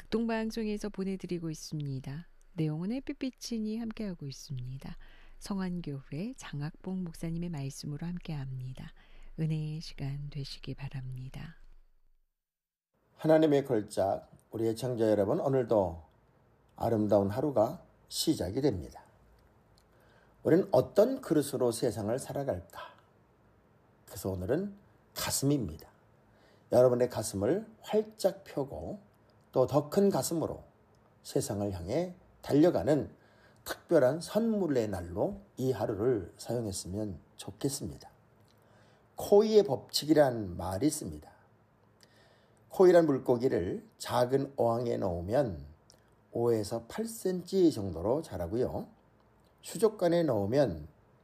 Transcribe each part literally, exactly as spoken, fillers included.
극동방송에서 보내드리고 있습니다. 내용은 햇빛비친이 함께하고 있습니다. 성안교회 장학봉 목사님의 말씀으로 함께합니다. 은혜의 시간 되시기 바랍니다. 하나님의 걸작, 우리 애청자 여러분, 오늘도 아름다운 하루가 시작이 됩니다. 우리는 어떤 그릇으로 세상을 살아갈까? 그래서 오늘은 가슴입니다. 여러분의 가슴을 활짝 펴고 또 더 큰 가슴으로 세상을 향해 달려가는 특별한 선물의 날로 이 하루를 사용했으면 좋겠습니다. 코이의 법칙이란 말이 있습니다. 코이란 물고기를 작은 어항에 넣으면 오에서 팔 센티미터 정도로 자라고요. 수족관에 넣으면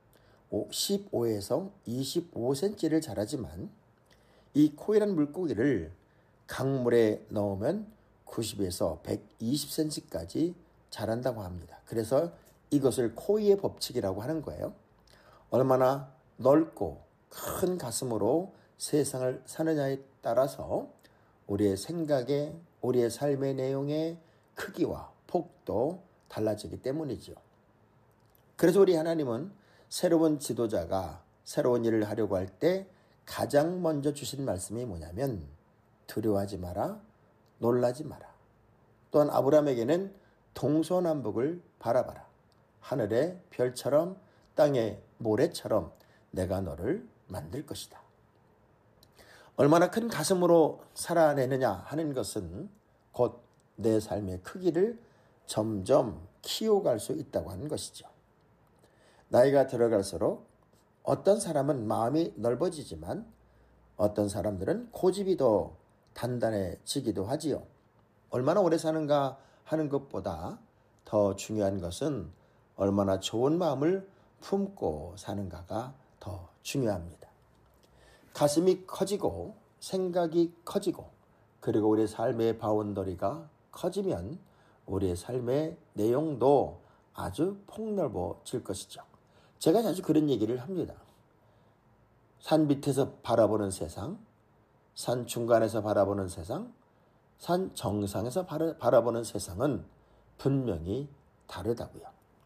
십오에서 이십오 센티미터를 자라지만 이 코이란 물고기를 강물에 넣으면 구십에서 백이십 센티미터까지 자란다고 합니다. 그래서 이것을 코이의 법칙이라고 하는 거예요. 얼마나 넓고 큰 가슴으로 세상을 사느냐에 따라서 우리의 생각에, 우리의 삶의 내용의 크기와 폭도 달라지기 때문이죠. 그래서 우리 하나님은 새로운 지도자가 새로운 일을 하려고 할 때 가장 먼저 주신 말씀이 뭐냐면 두려워하지 마라, 놀라지 마라. 또한 아브라함에게는 동서남북을 바라봐라. 하늘의 별처럼 땅의 모래처럼 내가 너를 만들 것이다. 얼마나 큰 가슴으로 살아내느냐 하는 것은 곧 내 삶의 크기를 점점 키워갈 수 있다고 하는 것이죠. 나이가 들어갈수록 어떤 사람은 마음이 넓어지지만 어떤 사람들은 고집이 더 단단해지기도 하지요. 얼마나 오래 사는가 하는 것보다 더 중요한 것은 얼마나 좋은 마음을 품고 사는가가 더 중요합니다. 가슴이 커지고 생각이 커지고 그리고 우리의 삶의 바운더리가 커지면 우리의 삶의 내용도 아주 폭넓어질 것이죠. 제가 자주 그런 얘기를 합니다. 산 밑에서 바라보는 세상, 산 중간에서 바라보는 세상, 산 정상에서 바라보는 세상은 분명히 다르다고요.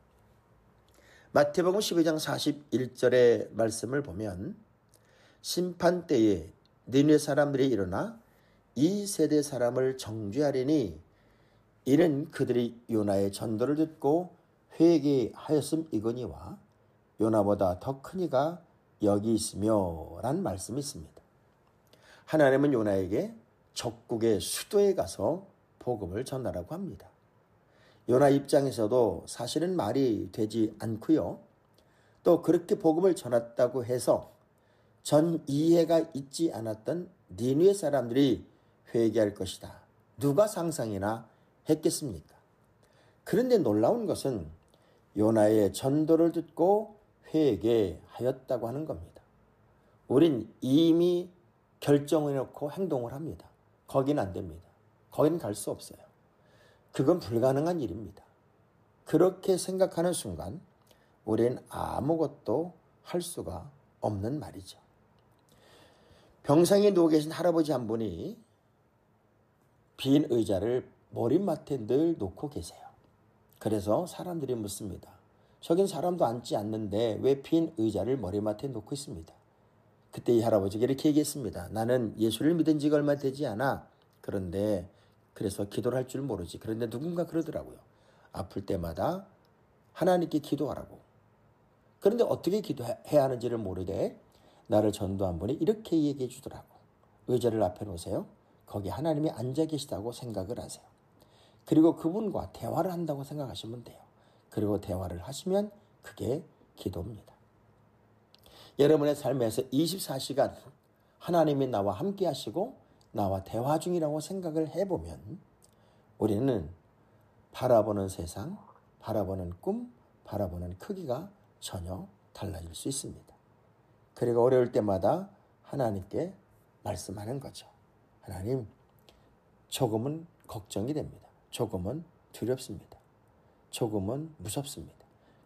마태복음 십이 장 사십일 절의 말씀을 보면 심판 때에 니느웨 사람들이 일어나 이 세대 사람을 정죄하리니 이는 그들이 요나의 전도를 듣고 회개하였음이거니와 요나보다 더 큰 이가 여기 있으며 라는 말씀이 있습니다. 하나님은 요나에게 적국의 수도에 가서 복음을 전하라고 합니다. 요나 입장에서도 사실은 말이 되지 않고요. 또 그렇게 복음을 전했다고 해서 전 이해가 있지 않았던 니느웨 사람들이 회개할 것이다. 누가 상상이나 했겠습니까? 그런데 놀라운 것은 요나의 전도를 듣고 회개하였다고 하는 겁니다. 우린 이미 결정해놓고 행동을 합니다. 거긴 안 됩니다. 거긴 갈 수 없어요. 그건 불가능한 일입니다. 그렇게 생각하는 순간 우리는 아무것도 할 수가 없는 말이죠. 병상에 누워 계신 할아버지 한 분이 빈 의자를 머리맡에 늘 놓고 계세요. 그래서 사람들이 묻습니다. 저긴 사람도 앉지 않는데 왜 빈 의자를 머리맡에 놓고 있습니다. 그때 이 할아버지가 이렇게 얘기했습니다. 나는 예수를 믿은 지가 얼마 되지 않아. 그런데 그래서 기도를 할 줄 모르지. 그런데 누군가 그러더라고요. 아플 때마다 하나님께 기도하라고. 그런데 어떻게 기도해야 하는지를 모르게 나를 전도한 분이 이렇게 얘기해 주더라고. 의자를 앞에 놓으세요. 거기 하나님이 앉아 계시다고 생각을 하세요. 그리고 그분과 대화를 한다고 생각하시면 돼요. 그리고 대화를 하시면 그게 기도입니다. 여러분의 삶에서 이십사 시간 하나님이 나와 함께 하시고 나와 대화 중이라고 생각을 해보면 우리는 바라보는 세상, 바라보는 꿈, 바라보는 크기가 전혀 달라질 수 있습니다. 그리고 어려울 때마다 하나님께 말씀하는 거죠. 하나님, 조금은 걱정이 됩니다. 조금은 두렵습니다. 조금은 무섭습니다.